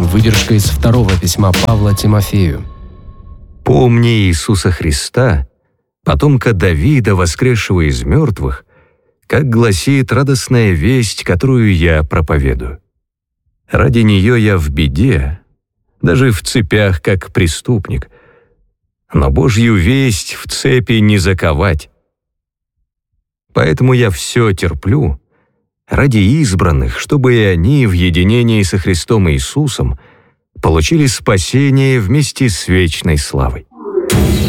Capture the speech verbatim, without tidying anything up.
Выдержка из второго письма Павла Тимофею. «Помни Иисуса Христа, потомка Давида, воскресшего из мертвых, как гласит радостная весть, которую я проповедую. Ради нее я в беде, даже в цепях, как преступник, но Божью весть в цепи не заковать. Поэтому я все терплю ради избранных, чтобы и они в единении со Христом Иисусом получили спасение вместе с вечной славой».